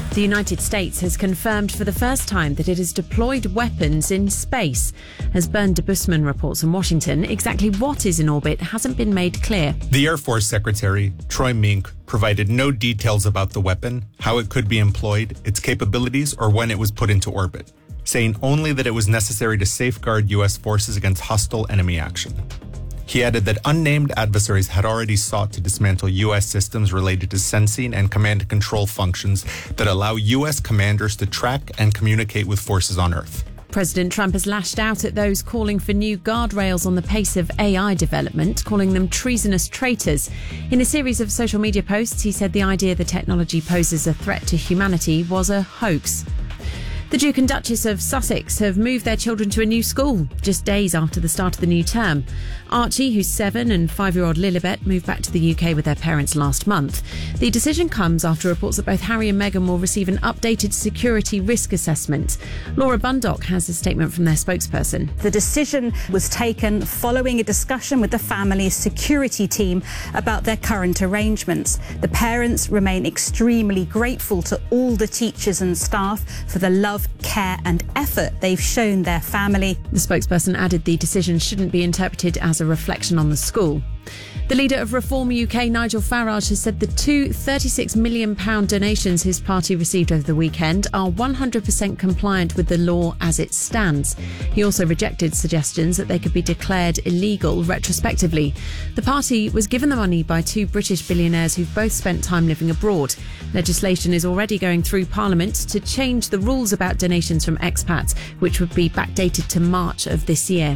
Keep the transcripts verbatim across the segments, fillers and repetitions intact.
The United States has confirmed for the first time that it has deployed weapons in space. As Bernd de Busman reports in Washington, exactly what is in orbit hasn't been made clear. The Air Force Secretary, Troy Mink, provided no details about the weapon, how it could be employed, its capabilities, or when it was put into orbit, saying only that it was necessary to safeguard U S forces against hostile enemy action. He added that unnamed adversaries had already sought to dismantle U S systems related to sensing and command and control functions that allow U S commanders to track and communicate with forces on Earth. President Trump has lashed out at those calling for new guardrails on the pace of A I development, calling them treasonous traitors. In a series of social media posts, he said the idea the technology poses a threat to humanity was a hoax. The Duke and Duchess of Sussex have moved their children to a new school just days after the start of the new term. Archie, who's seven, and five-year-old Lilibet moved back to the U K with their parents last month. The decision comes after reports that both Harry and Meghan will receive an updated security risk assessment. Laura Bundock has a statement from their spokesperson. The decision was taken following a discussion with the family's security team about their current arrangements. The parents remain extremely grateful to all the teachers and staff for the love, care and effort they've shown their family. The spokesperson added the decision shouldn't be interpreted as a reflection on the school. The leader of Reform U K, Nigel Farage, has said the two thirty-six million pounds donations his party received over the weekend are one hundred percent compliant with the law as it stands. He also rejected suggestions that they could be declared illegal retrospectively. The party was given the money by two British billionaires who've both spent time living abroad. Legislation is already going through Parliament to change the rules about donations from expats, which would be backdated to March of this year.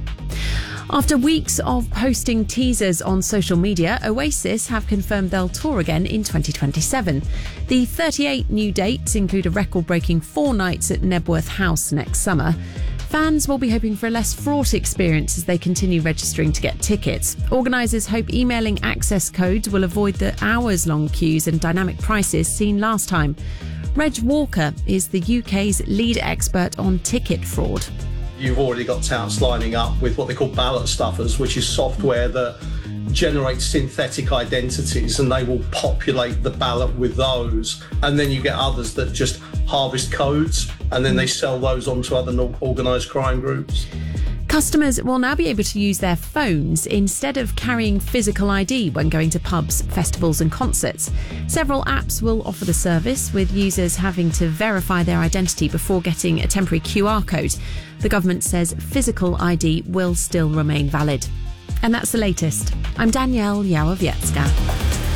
After weeks of posting teasers on social media, Oasis have confirmed they'll tour again in twenty twenty-seven. The thirty-eight new dates include a record-breaking four nights at Nebworth House next summer. Fans will be hoping for a less fraught experience as they continue registering to get tickets. Organisers hope emailing access codes will avoid the hours-long queues and dynamic prices seen last time. Reg Walker is the U K's lead expert on ticket fraud. You've already got touts lining up with what they call ballot stuffers, which is software that generates synthetic identities, and they will populate the ballot with those. And then you get others that just harvest codes, and then they sell those on to other organised crime groups. Customers will now be able to use their phones instead of carrying physical I D when going to pubs, festivals and concerts. Several apps will offer the service, with users having to verify their identity before getting a temporary Q R code. The government says physical I D will still remain valid. And that's the latest. I'm Danielle Yawowiecka.